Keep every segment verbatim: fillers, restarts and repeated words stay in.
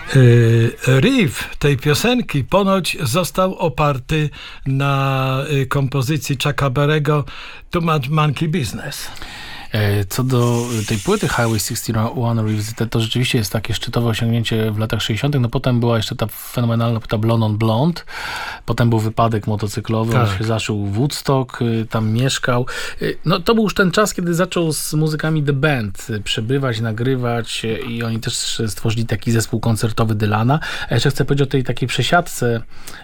Riff tej piosenki ponoć został oparty na kompozycji Chucka Berry'ego Too Much Monkey Business. Co do tej płyty Highway sześćdziesiąt jeden Revisited, to rzeczywiście jest takie szczytowe osiągnięcie w latach sześćdziesiątych. No potem była jeszcze ta fenomenalna płyta Blonde on Blonde. Potem był wypadek motocyklowy, tak. On się zaczął w Woodstock, tam mieszkał. No to był już ten czas, kiedy zaczął z muzykami The Band przebywać, nagrywać i oni też stworzyli taki zespół koncertowy Dylana. A jeszcze chcę powiedzieć o tej takiej przesiadce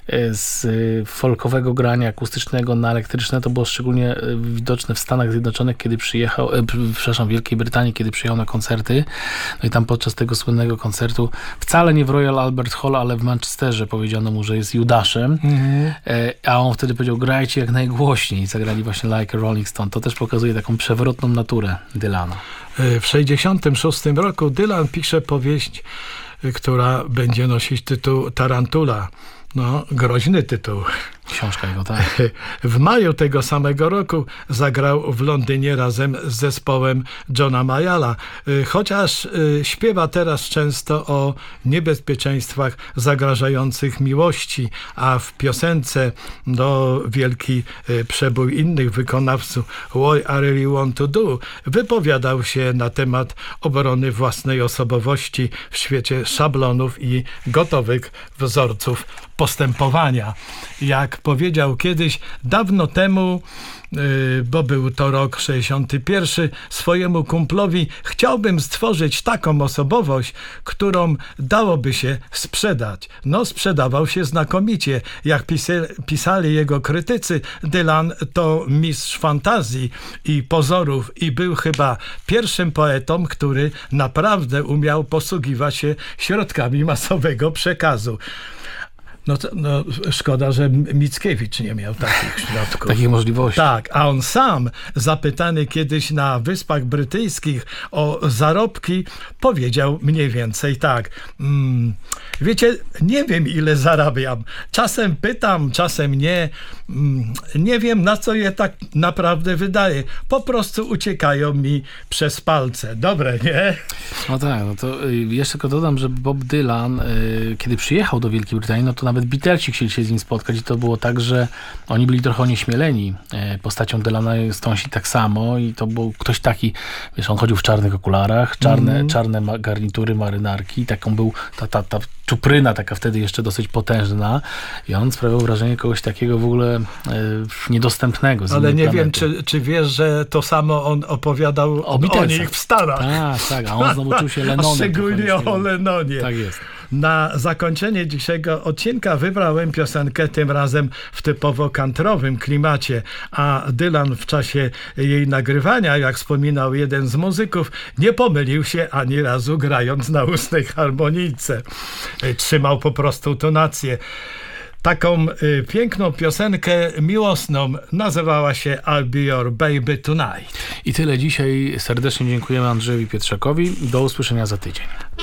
z folkowego grania akustycznego na elektryczne. To było szczególnie widoczne w Stanach Zjednoczonych, kiedy przyjechał przepraszam, w Wielkiej Brytanii, kiedy przyjechał na koncerty. No i tam podczas tego słynnego koncertu, wcale nie w Royal Albert Hall, ale w Manchesterze powiedziano mu, że jest Judaszem. Mm-hmm. A on wtedy powiedział, grajcie jak najgłośniej. I zagrali właśnie Like a Rolling Stone. To też pokazuje taką przewrotną naturę Dylana. W sześćdziesiątym szóstym roku Dylan pisze powieść, która będzie nosić tytuł Tarantula. No, groźny tytuł. Książka jego, tak. W maju tego samego roku zagrał w Londynie razem z zespołem Johna Mayalla. Chociaż śpiewa teraz często o niebezpieczeństwach zagrażających miłości, a w piosence do wielki przebój innych wykonawców What I Really Want to Do wypowiadał się na temat obrony własnej osobowości w świecie szablonów i gotowych wzorców postępowania. Jak powiedział kiedyś, dawno temu, bo był to rok sześćdziesiąty pierwszy, swojemu kumplowi: chciałbym stworzyć taką osobowość, którą dałoby się sprzedać. No, sprzedawał się znakomicie. Jak pisa- pisali jego krytycy, Dylan to mistrz fantazji i pozorów i był chyba pierwszym poetą, który naprawdę umiał posługiwać się środkami masowego przekazu. No, to, no szkoda, że Mickiewicz nie miał takich środków. Takich możliwości. Tak, a on sam, zapytany kiedyś na Wyspach Brytyjskich o zarobki, powiedział mniej więcej tak. Mm, wiecie, nie wiem, ile zarabiam. Czasem pytam, czasem nie. Mm, nie wiem, na co je tak naprawdę wydaję. Po prostu uciekają mi przez palce. Dobre, nie? No tak, no to jeszcze tylko dodam, że Bob Dylan, kiedy przyjechał do Wielkiej Brytanii, no to nawet Beatlesi chcieli się z nim spotkać i to było tak, że oni byli trochę onieśmieleni postacią Dylana, Stonesi tak samo i to był ktoś taki, wiesz, on chodził w czarnych okularach, czarne, mm. czarne garnitury, marynarki, taką był ta, ta, ta czupryna taka wtedy jeszcze dosyć potężna i on sprawiał wrażenie kogoś takiego w ogóle e, niedostępnego. Ale nie planety. wiem, czy, czy wiesz, że to samo on opowiadał o, o nich w Stanach. Tak, tak, a on znowu czuł się Lennonem. A szczególnie o Lennonie. Tak jest. Na zakończenie dzisiejszego odcinka wybrałem piosenkę tym razem w typowo countryowym klimacie, a Dylan w czasie jej nagrywania, jak wspominał jeden z muzyków, nie pomylił się ani razu, grając na ustnej harmonijce. Trzymał po prostu tonację. Taką y, piękną piosenkę miłosną nazywała się I'll Be Your Baby Tonight. I tyle dzisiaj. Serdecznie dziękujemy Andrzejowi Pietrzakowi. Do usłyszenia za tydzień.